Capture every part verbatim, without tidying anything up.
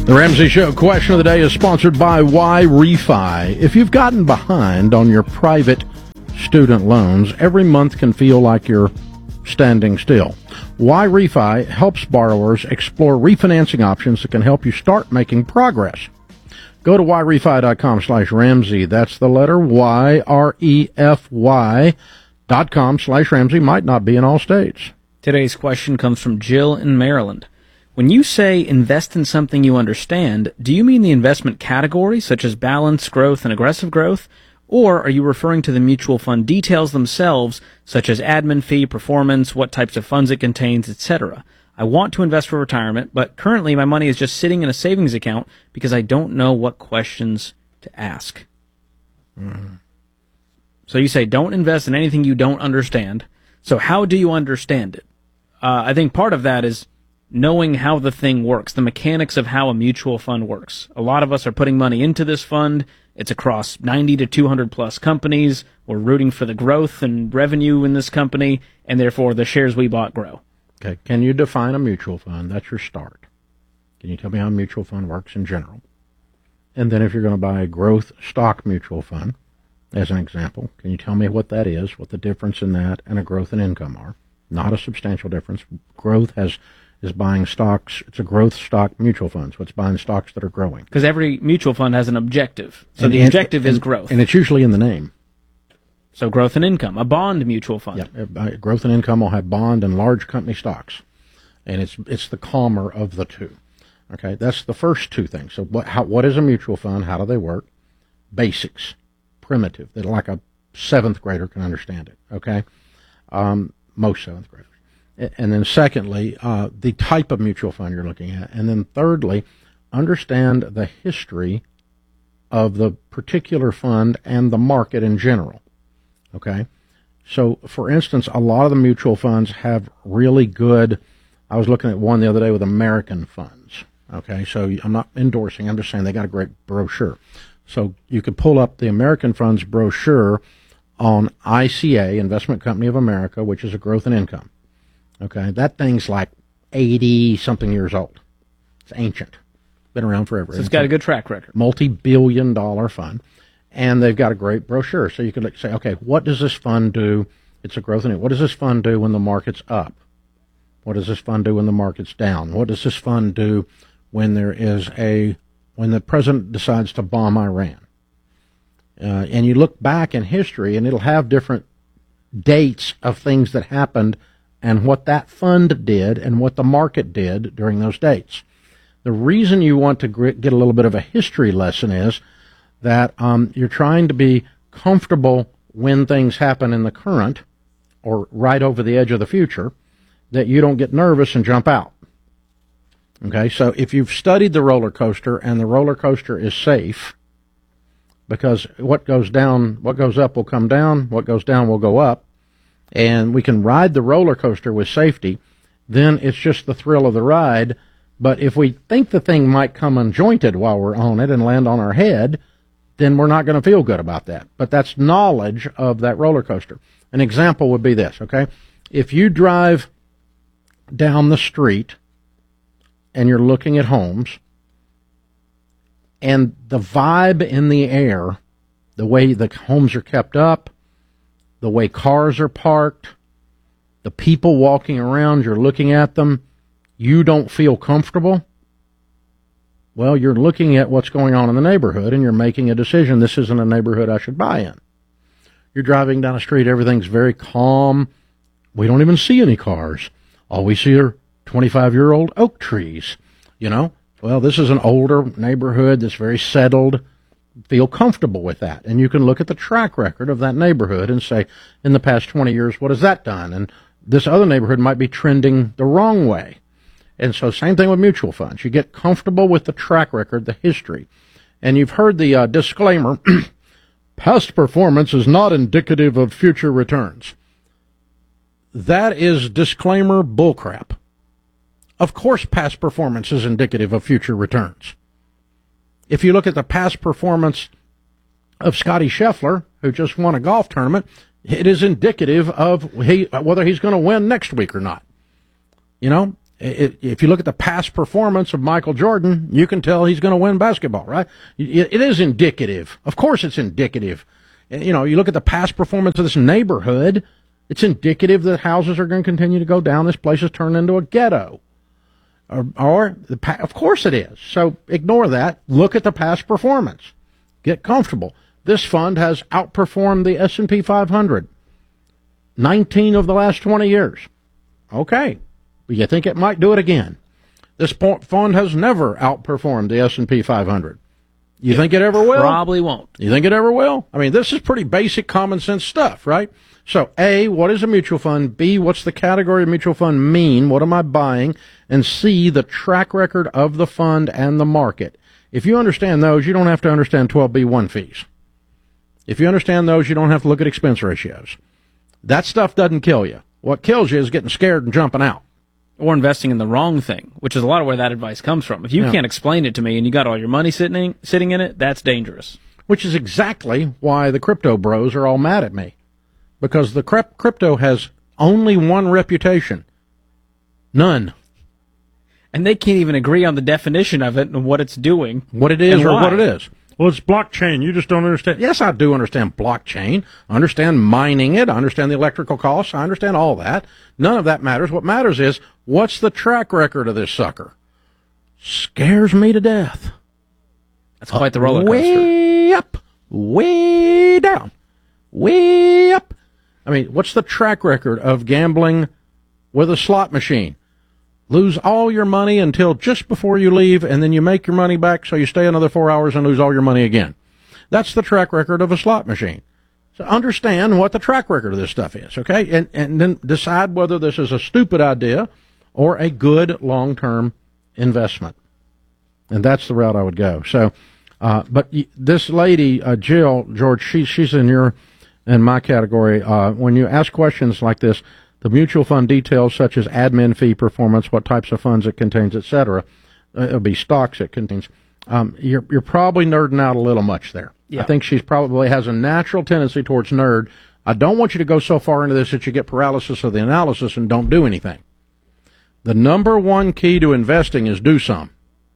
The Ramsey Show question of the day is sponsored by Y-Refi. If you've gotten behind on your private student loans, every month can feel like you're standing still. Y-Refi helps borrowers explore refinancing options that can help you start making progress. Go to yrefy.com slash Ramsey. That's the letter Y, R E F Y dot com slash Ramsey. Might not be in all states. Today's question comes from Jill in Maryland. When you say invest in something you understand, do you mean the investment category, such as balanced growth and aggressive growth, or are you referring to the mutual fund details themselves, such as admin fee, performance, what types of funds it contains, et cetera? I want to invest for retirement, but currently my money is just sitting in a savings account because I don't know what questions to ask. Mm. So you say don't invest in anything you don't understand. So how do you understand it? Uh, I think part of that is knowing how the thing works, the mechanics of how a mutual fund works. A lot of us are putting money into this fund. It's across ninety to two hundred plus companies. We're rooting for the growth and revenue in this company, and therefore the shares we bought grow. Okay. Can you define a mutual fund? That's your start. Can you tell me how a mutual fund works in general? And then if you're going to buy a growth stock mutual fund, as an example, can you tell me what that is, what the difference in that and a growth and income are? Not a substantial difference. Growth has is buying stocks. It's a growth stock mutual fund, so it's buying stocks that are growing. Because every mutual fund has an objective. So and, the and, objective and, is growth. And it's usually in the name. So growth and income, a bond mutual fund. Yeah, growth and income will have bond and large company stocks. And it's it's the calmer of the two. Okay, that's the first two things. So what how, what is a mutual fund? How do they work? Basics, primitive, that like a seventh grader can understand it. Okay, um, most seventh graders. And then secondly, uh, the type of mutual fund you're looking at. And then thirdly, understand the history of the particular fund and the market in general. Okay? So, for instance, a lot of the mutual funds have really good, I was looking at one the other day with American funds. Okay? So I'm not endorsing, I'm just saying they got a great brochure. So you could pull up the American funds brochure on I C A, Investment Company of America, which is a growth and income. Okay, that thing's like eighty-something years old. It's ancient. Been around forever. So it's got a good track record. Multi-billion dollar fund. And they've got a great brochure. So you could say, okay, what does this fund do? It's a growth and what does this fund do when the market's up? What does this fund do when the market's down? What does this fund do when there is a, when the president decides to bomb Iran? Uh, and you look back in history and it'll have different dates of things that happened and what that fund did and what the market did during those dates. The reason you want to get a little bit of a history lesson is that um, you're trying to be comfortable when things happen in the current or right over the edge of the future, that you don't get nervous and jump out. Okay, so if you've studied the roller coaster and the roller coaster is safe, because what goes down, what goes up will come down, what goes down will go up, and we can ride the roller coaster with safety, then it's just the thrill of the ride. But if we think the thing might come unjointed while we're on it and land on our head, then we're not going to feel good about that. But that's knowledge of that roller coaster. An example would be this, okay? If you drive down the street and you're looking at homes, and the vibe in the air, the way the homes are kept up, the way cars are parked, the people walking around, you're looking at them, you don't feel comfortable, well, you're looking at what's going on in the neighborhood and you're making a decision, this isn't a neighborhood I should buy in. You're driving down a street, everything's very calm. We don't even see any cars. All we see are twenty-five-year-old oak trees, you know. Well, this is an older neighborhood that's very settled. Feel comfortable with that. And you can look at the track record of that neighborhood and say, in the past twenty years, what has that done? And this other neighborhood might be trending the wrong way. And so same thing with mutual funds. You get comfortable with the track record, the history. And you've heard the uh, disclaimer, past performance is not indicative of future returns. That is disclaimer bullcrap. Of course past performance is indicative of future returns. If you look at the past performance of Scotty Scheffler, who just won a golf tournament, it is indicative of he, whether he's going to win next week or not. You know, It, if you look at the past performance of Michael Jordan, you can tell he's going to win basketball, right? It, it is indicative. Of course it's indicative. You know, you look at the past performance of this neighborhood, it's indicative that houses are going to continue to go down. This place has turned into a ghetto. Or, or the pa- of course it is. So ignore that. Look at the past performance. Get comfortable. This fund has outperformed the S and P five hundred nineteen of the last twenty years. Okay. But you think it might do it again? This fund has never outperformed the S and P five hundred. You it think it ever will? Probably won't. You think it ever will? I mean, this is pretty basic common sense stuff, right? So, A, what is a mutual fund? B, what's the category of mutual fund mean? What am I buying? And C, the track record of the fund and the market. If you understand those, you don't have to understand twelve B one fees. If you understand those, you don't have to look at expense ratios. That stuff doesn't kill you. What kills you is getting scared and jumping out. Or investing in the wrong thing, which is a lot of where that advice comes from. If you yeah. can't explain it to me and you got all your money sitting sitting in it, that's dangerous. Which is exactly why the crypto bros are all mad at me. Because the crypto has only one reputation. None. And they can't even agree on the definition of it and what it's doing. What it is or what it is. Well, it's blockchain. You just don't understand. Yes, I do understand blockchain. I understand mining it. I understand the electrical costs. I understand all that. None of that matters. What matters is, what's the track record of this sucker? Scares me to death. That's quite the roller coaster. Way up, way down, way up. I mean, what's the track record of gambling with a slot machine? Lose all your money until just before you leave, and then you make your money back, so you stay another four hours and lose all your money again. That's the track record of a slot machine. So understand what the track record of this stuff is, okay? And, and then decide whether this is a stupid idea or a good long-term investment. And that's the route I would go. So, uh, but this lady, uh, Jill, George, she, she's in your... in my category, uh, when you ask questions like this, the mutual fund details such as admin fee performance, what types of funds it contains, et cetera, uh, it'll be stocks it contains. Um, you're you're probably nerding out a little much there. Yeah. I think she's probably has a natural tendency towards nerd. I don't want you to go so far into this that you get paralysis of the analysis and don't do anything. The number one key to investing is do some.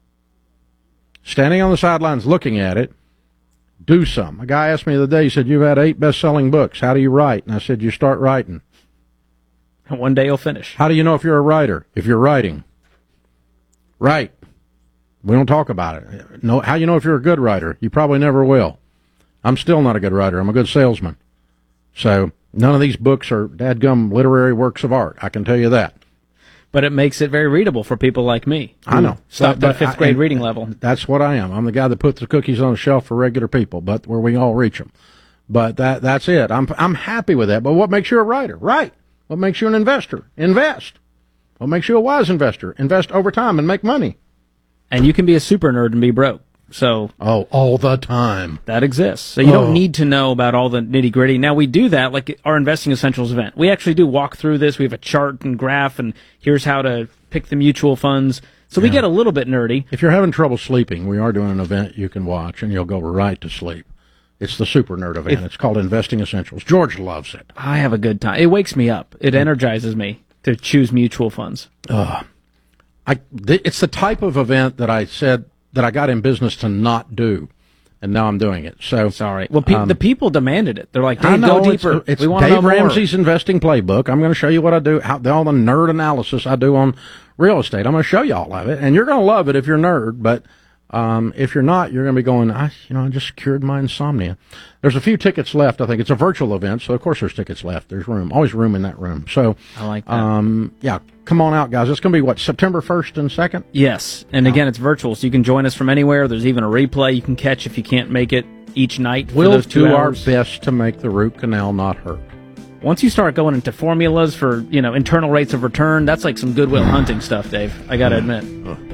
Standing on the sidelines looking at it, do some. A guy asked me the other day, he said, you've had eight best-selling books. How do you write? And I said, you start writing. One day you'll finish. How do you know if you're a writer? If you're writing. Write. We don't talk about it. No, how do you know if you're a good writer? You probably never will. I'm still not a good writer. I'm a good salesman. So none of these books are dadgum literary works of art. I can tell you that. But it makes it very readable for people like me. I know. Stopped at fifth grade I, reading level. That's what I am. I'm the guy that puts the cookies on the shelf for regular people, but where we all reach them. But that that's it. I'm I'm happy with that. But what makes you a writer? Right. What makes you an investor? Invest. What makes you a wise investor? Invest over time and make money. And you can be a super nerd and be broke. So oh, all the time. That exists. So you oh. don't need to know about all the nitty gritty. Now we do that, like our Investing Essentials event. We actually do walk through this. We have a chart and graph, and here's how to pick the mutual funds. So we yeah. get a little bit nerdy. If you're having trouble sleeping, we are doing an event you can watch, and you'll go right to sleep. It's the super nerd event. If, it's called Investing Essentials. George loves it. I have a good time. It wakes me up. It energizes me to choose mutual funds. Uh, I, th- it's the type of event that I said that I got in business to not do, and now I'm doing it. So sorry. Well, pe- um, the people demanded it. They're like, Dave, I know, go deeper. It's, it's we want Dave to know more. Ramsey's investing playbook. I'm going to show you what I do, how, all the nerd analysis I do on real estate. I'm going to show you all of it, and you're going to love it if you're a nerd, but um, if you're not, you're going to be going, I, you know, I just cured my insomnia. There's a few tickets left. I think it's a virtual event, so of course there's tickets left. There's room, always room in that room. So I like that. Um, yeah, come on out, guys. It's going to be what, September first and second? Yes, and again, it's virtual, so you can join us from anywhere. There's even a replay you can catch if you can't make it each night. For we'll those two do hours. our best to make the root canal not hurt. Once you start going into formulas for, you know, internal rates of return, that's like some Goodwill Hunting stuff, Dave. I got to admit.